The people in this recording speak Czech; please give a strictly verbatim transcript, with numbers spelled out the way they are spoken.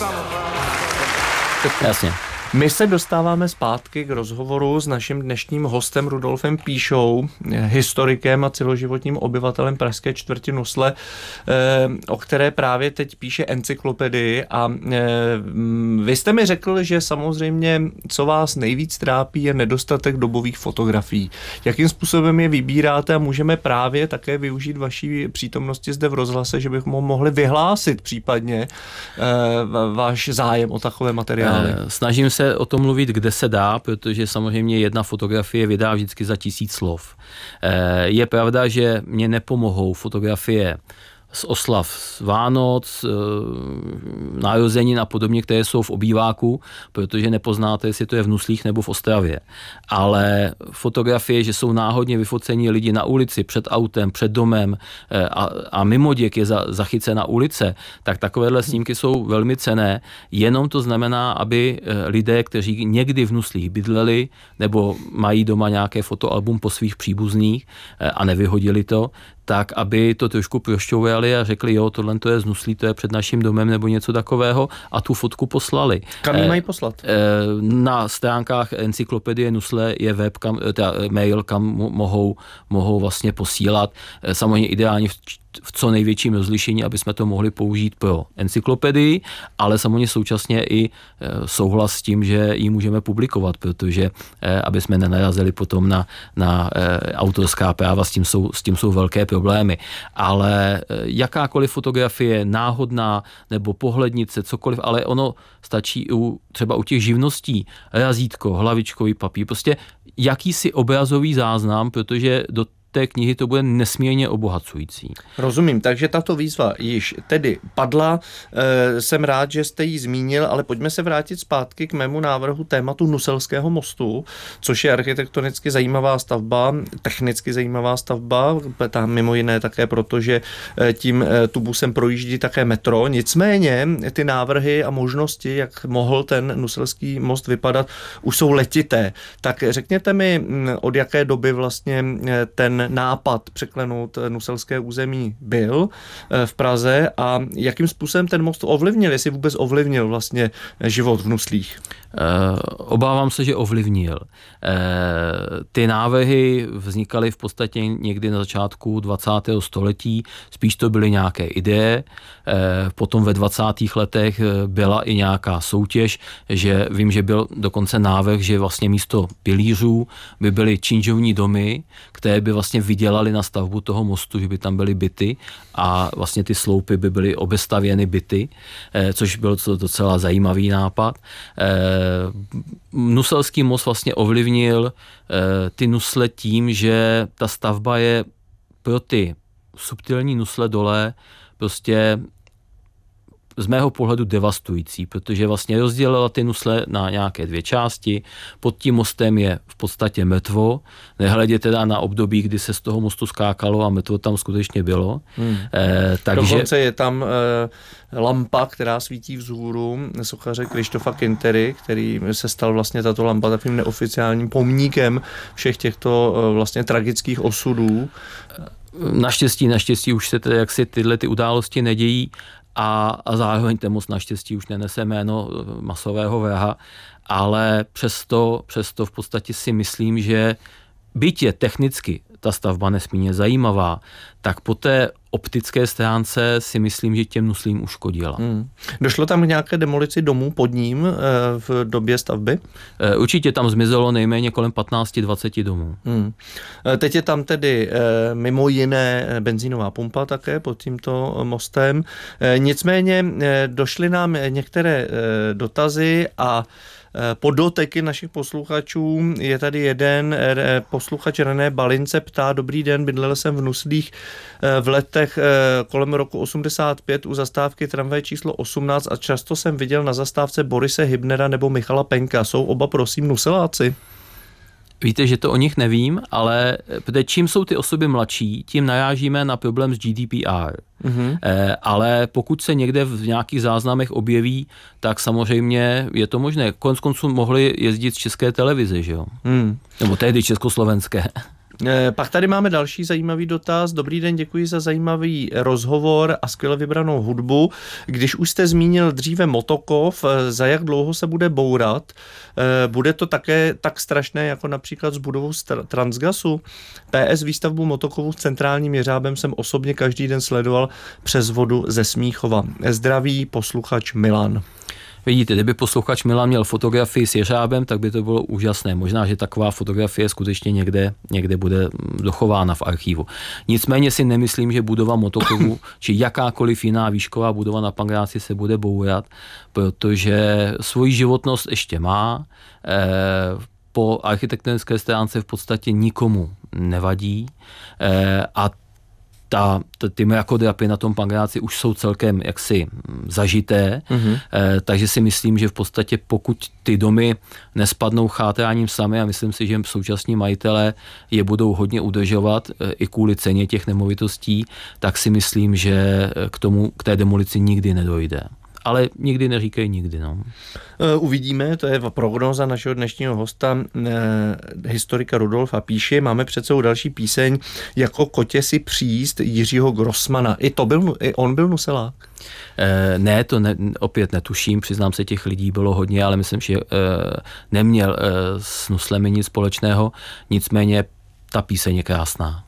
Jasně. My se dostáváme zpátky k rozhovoru s naším dnešním hostem Rudolfem Píšou, historikem a celoživotním obyvatelem pražské čtvrti Nusle, o které právě teď píše encyklopedii. A vy jste mi řekl, že samozřejmě, co vás nejvíc trápí, je nedostatek dobových fotografií. Jakým způsobem je vybíráte a můžeme právě také využít vaší přítomnosti zde v rozhlase, že bychom mohli vyhlásit případně váš zájem o takové materiály? Snažím se o tom mluvit, kde se dá, protože samozřejmě jedna fotografie vydá vždycky za tisíc slov. Je pravda, že mě nepomohou fotografie z oslav z Vánoc, narozenin a podobně, které jsou v obýváku, protože nepoznáte, jestli to je v Nuslích nebo v Ostravě. Ale fotografie, že jsou náhodně vyfocení lidi na ulici, před autem, před domem a, a mimoděk je za, zachycena ulice, tak takovéhle snímky jsou velmi cenné. Jenom to znamená, aby lidé, kteří někdy v Nuslích bydleli nebo mají doma nějaké fotoalbum po svých příbuzných a nevyhodili to, tak aby to trošku prošťouvali a řekli, jo, tohle to je z Nuslí, to je před naším domem nebo něco takového a tu fotku poslali. Kam ji mají poslat? Na stránkách encyklopedie Nusle je web, kam, teda mail, kam mohou, mohou vlastně posílat. Samozřejmě ideálně v v co největším rozlišení, aby jsme to mohli použít pro encyklopedii, ale samozřejmě současně i souhlas s tím, že ji můžeme publikovat, protože aby jsme nenarazili potom na, na autorská práva, s tím, jsou, s tím jsou velké problémy. Ale jakákoliv fotografie, náhodná nebo pohlednice, cokoliv, ale ono stačí u, třeba u těch živností, razítko, hlavičkový papír, prostě jakýsi obrazový záznam, protože do té knihy to bude nesmírně obohacující. Rozumím, takže tato výzva již tedy padla. E, jsem rád, že jste ji zmínil, ale pojďme se vrátit zpátky k mému návrhu tématu Nuselského mostu, což je architektonicky zajímavá stavba, technicky zajímavá stavba, tam mimo jiné také proto, že tím tubusem projíždí také metro. Nicméně ty návrhy a možnosti, jak mohl ten Nuselský most vypadat, už jsou letité. Tak řekněte mi, od jaké doby vlastně ten nápad překlenout nuselské území byl v Praze a jakým způsobem ten most ovlivnil, jestli vůbec ovlivnil vlastně život v Nuslích? Uh, obávám se, že ovlivnil. Uh, ty návrhy vznikaly v podstatě někdy na začátku dvacátého století, spíš to byly nějaké ideje, uh, potom ve dvacátých letech byla i nějaká soutěž, že vím, že byl dokonce návrh, že vlastně místo pilířů by byly činžovní domy, které by vlastně vydělaly na stavbu toho mostu, že by tam byly byty a vlastně ty sloupy by byly obestavěny byty, uh, což byl docela zajímavý nápad. Uh, Nuselský most vlastně ovlivnil ty Nusle tím, že ta stavba je pro ty subtilní Nusle dole prostě z mého pohledu devastující, protože vlastně rozdělila ty Nusle na nějaké dvě části. Pod tím mostem je v podstatě mrtvo, nehledě teda na období, kdy se z toho mostu skákalo a mrtvo tam skutečně bylo. Hmm. Eh, takže... Dokonce je tam eh, lampa, která svítí vzhůru sochaře Krištofa Kintery, který se stal vlastně tato lampa takovým neoficiálním pomníkem všech těchto eh, vlastně tragických osudů. Naštěstí, naštěstí už se tedy jaksi tyhle ty události nedějí, A, a zároveň ten most naštěstí už nenese jméno masového vraha, ale přesto, přesto v podstatě si myslím, že byť je technicky ta stavba nesmírně zajímavá, tak po té optické stránce si myslím, že těm Nuslím uškodila. Hmm. Došlo tam k nějaké demolici domů pod ním e, v době stavby? E, určitě tam zmizelo nejméně kolem patnáct dvacet domů. Hmm. E, teď je tam tedy e, mimo jiné benzínová pumpa také pod tímto mostem. E, nicméně e, došly nám některé e, dotazy a podoteky našich posluchačů. Je tady jeden posluchač René Balince, ptá: dobrý den, bydlel jsem v Nuslích v letech kolem roku osmdesát pět u zastávky tramvaje číslo osmnáct a často jsem viděl na zastávce Borise Hybnera nebo Michala Penka. Jsou oba prosím Nuseláci? Víte, že to o nich nevím, ale čím jsou ty osoby mladší, tím narážíme na problém s G D P R. Mm-hmm. Eh, ale pokud se někde v nějakých záznamech objeví, tak samozřejmě je to možné. Konec konců mohli jezdit z České televize, že jo? Mm. Nebo tehdy československé. Pak tady máme další zajímavý dotaz. Dobrý den, děkuji za zajímavý rozhovor a skvěle vybranou hudbu. Když už jste zmínil dříve Motokov, za jak dlouho se bude bourat? Bude to také tak strašné jako například s budovou Transgasu? P S výstavbu Motokovu s centrálním jeřábem jsem osobně každý den sledoval přes vodu ze Smíchova. Zdraví posluchač Milan. Vidíte, kdyby posluchač Milan měl fotografii s jeřábem, tak by to bylo úžasné. Možná, že taková fotografie skutečně někde, někde bude dochována v archivu. Nicméně si nemyslím, že budova Motokovu či jakákoliv jiná výšková budova na Pangráci se bude bourat, protože svoji životnost ještě má. Po architektonické stránce v podstatě nikomu nevadí a Ta, ty mrakodrapy na tom Pangráci už jsou celkem jaksi zažité, mm-hmm. eh, takže si myslím, že v podstatě pokud ty domy nespadnou chátráním sami, a myslím si, že současní majitelé je budou hodně udržovat eh, i kvůli ceně těch nemovitostí, tak si myslím, že k tomu, k té demolici nikdy nedojde. Ale nikdy neříkej nikdy. No. Uvidíme, to je prognóza našeho dnešního hosta, eh, historika Rudolfa Píši. Máme před sebou další píseň Jako kotě si přijíst Jiřího Grossmana. I, to byl, i on byl nuselák? Eh, ne, to ne, opět netuším, přiznám se, těch lidí bylo hodně, ale myslím, že eh, neměl eh, s nuslemi nic společného, nicméně ta píseň je krásná.